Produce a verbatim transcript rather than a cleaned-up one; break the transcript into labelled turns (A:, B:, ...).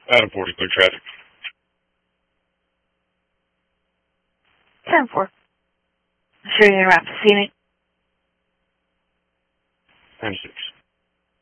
A: Adam forty, clear traffic.
B: ten four. Sure you're not to see me.
A: ten six.